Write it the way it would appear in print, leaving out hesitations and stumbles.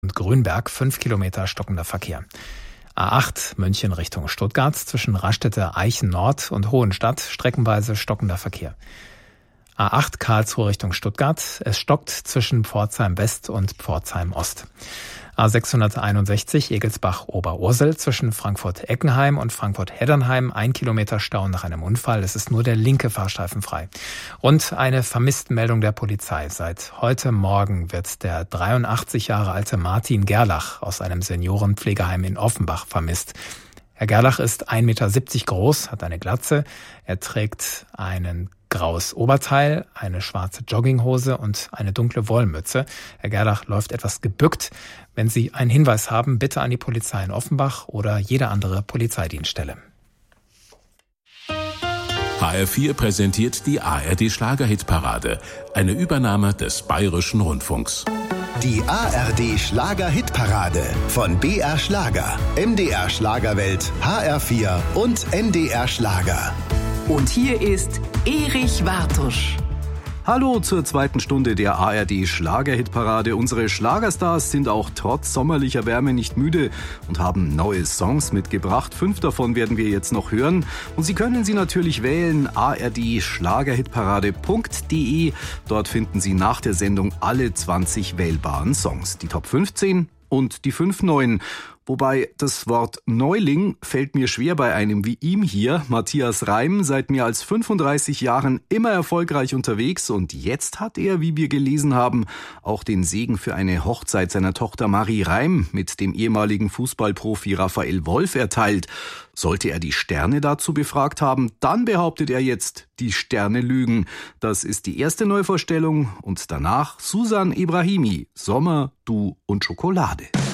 und Grünberg 5 Kilometer stockender Verkehr. A8 München Richtung Stuttgart zwischen Rastede Eichen Nord und Hohenstadt streckenweise stockender Verkehr. A8 Karlsruhe Richtung Stuttgart. Es stockt zwischen Pforzheim West und Pforzheim Ost. A661 Egelsbach-Oberursel zwischen Frankfurt-Eckenheim und Frankfurt-Heddernheim 1 Kilometer Stau nach einem Unfall. Es ist nur der linke Fahrstreifen frei. Und eine Vermisstenmeldung der Polizei. Seit heute Morgen wird der 83 Jahre alte Martin Gerlach aus einem Seniorenpflegeheim in Offenbach vermisst. Herr Gerlach ist 1,70 Meter groß, hat eine Glatze. Er trägt einen graues Oberteil, eine schwarze Jogginghose und eine dunkle Wollmütze. Herr Gerlach läuft etwas gebückt. Wenn Sie einen Hinweis haben, bitte an die Polizei in Offenbach oder jede andere Polizeidienststelle. HR4 präsentiert die ARD Schlagerhitparade, eine Übernahme des Bayerischen Rundfunks. Die ARD Schlager-Hitparade von BR Schlager, MDR Schlagerwelt, HR4 und NDR Schlager. Und hier ist Erich Wartusch. Hallo zur zweiten Stunde der ARD Schlager-Hitparade. Unsere Schlagerstars sind auch trotz sommerlicher Wärme nicht müde und haben neue Songs mitgebracht. 5 davon werden wir jetzt noch hören. Und Sie können sie natürlich wählen, ardschlagerhitparade.de. Dort finden Sie nach der Sendung alle 20 wählbaren Songs. Die Top 15 und die 5 neuen. Wobei das Wort Neuling fällt mir schwer bei einem wie ihm hier. Matthias Reim, seit mehr als 35 Jahren immer erfolgreich unterwegs und jetzt hat er, wie wir gelesen haben, auch den Segen für eine Hochzeit seiner Tochter Marie Reim mit dem ehemaligen Fußballprofi Raphael Wolf erteilt. Sollte er die Sterne dazu befragt haben, dann behauptet er jetzt, die Sterne lügen. Das ist die erste Neuvorstellung und danach Susan Ebrahimi, Sommer, du und Schokolade.